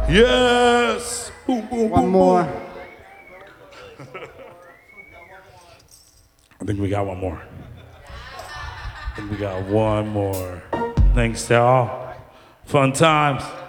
Yes. Boom, boom, One boom, more. boom. I think we got one more. I think we got one more. Thanks to all. Fun times.